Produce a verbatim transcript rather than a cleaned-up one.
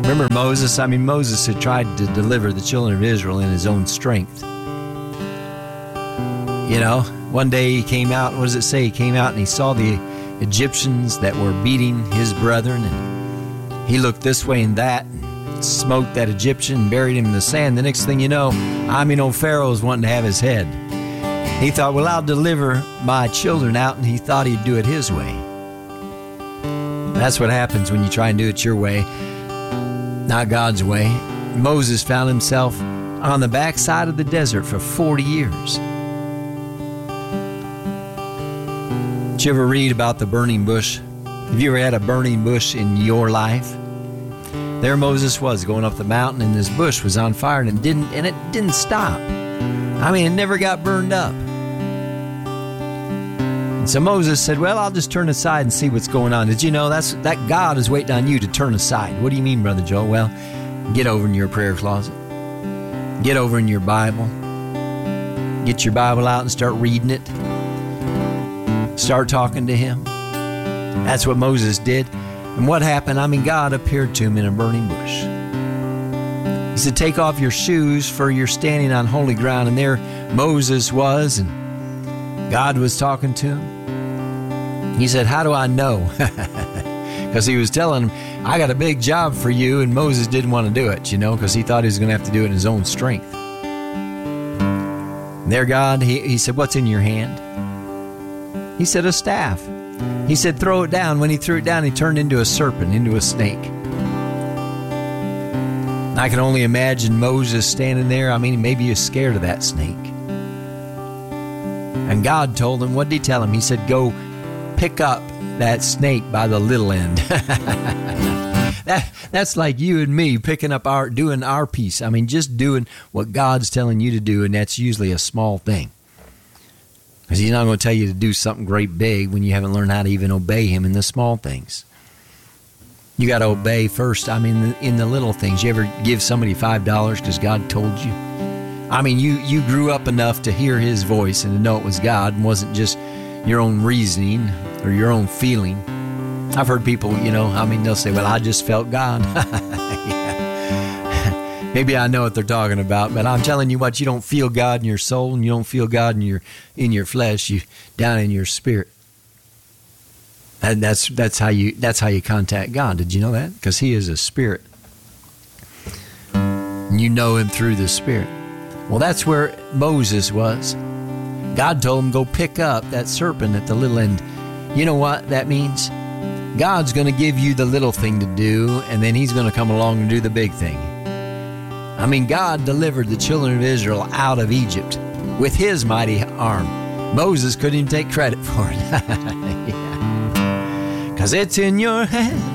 Remember Moses? I mean, Moses had tried to deliver the children of Israel in his own strength. You know, one day he came out, what does it say? He came out and he saw the Egyptians that were beating his brethren, and he looked this way and that, smoked that Egyptian and buried him in the sand. The next thing you know, I mean, old Pharaoh's wanting to have his head. He thought, well, I'll deliver my children out, and he thought he'd do it his way. That's what happens when you try and do it your way, not God's way. Moses found himself on the backside of the desert for forty years. Did you ever read about the burning bush? Have you ever had a burning bush in your life? There Moses was going up the mountain, and this bush was on fire, and it didn't and it didn't stop. I mean, it never got burned up. And so Moses said, well, I'll just turn aside and see what's going on. Did you know that's that God is waiting on you to turn aside? What do you mean, Brother Joel? Well, get over in your prayer closet. Get over in your Bible. Get your Bible out and start reading it. Start talking to him. That's what Moses did. And what happened? I mean, God appeared to him in a burning bush. He said, take off your shoes, for you're standing on holy ground. And there Moses was, and God was talking to him. He said, how do I know? Because he was telling him, I got a big job for you. And Moses didn't want to do it, you know, because he thought he was going to have to do it in his own strength. And there God, he, he said, what's in your hand? He said, a staff. He said, throw it down. When he threw it down, he turned into a serpent, into a snake. I can only imagine Moses standing there. I mean, maybe he was scared of that snake. And God told him, what did he tell him? He said, go pick up that snake by the little end. that, that's like you and me picking up our, doing our piece. I mean, just doing what God's telling you to do, and that's usually a small thing. Because he's not going to tell you to do something great big when you haven't learned how to even obey him in the small things. You got to obey first. I mean, in the little things. You ever give somebody five dollars because God told you? I mean, you, you grew up enough to hear his voice and to know it was God and wasn't just your own reasoning or your own feeling. I've heard people, you know, I mean, they'll say, well, I just felt God. Yeah. Maybe I know what they're talking about, but I'm telling you what, you don't feel God in your soul, and you don't feel God in your in your flesh, you down in your spirit. And that's that's how you that's how you contact God. Did you know that? Because he is a spirit. And you know him through the spirit. Well, that's where Moses was. God told him, go pick up that serpent at the little end. You know what that means? God's going to give you the little thing to do, and then he's going to come along and do the big thing. I mean, God delivered the children of Israel out of Egypt with his mighty arm. Moses couldn't even take credit for it. Because it's in your hand.